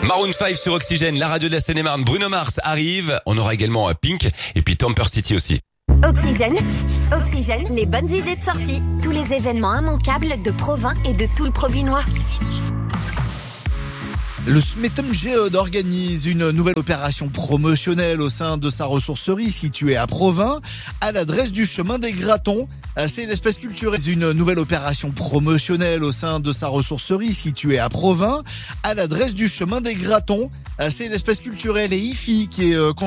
Maroon 5 sur Oxygène, la radio de la Seine-et-Marne. Bruno Mars arrive. On aura également Pink et puis Temper City aussi. Oxygène, les bonnes idées de sortie. Tous les événements immanquables de Provins et de tout le Provinois. Le Smetum Géode organise une nouvelle opération promotionnelle au sein de sa ressourcerie située à Provins, à l'adresse du chemin des Gratons. C'est l'espèce culturelle. Une nouvelle opération promotionnelle au sein de sa ressourcerie située à Provins, à l'adresse du chemin des Gratons. C'est l'espèce culturelle et IFI qui est